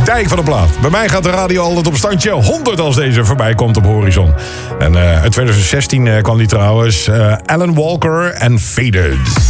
dijk van de plaat. Bij mij gaat de radio altijd op standje 100 als deze voorbij komt op Horizon. En uit 2016 kwam die trouwens. Alan Walker en Faded.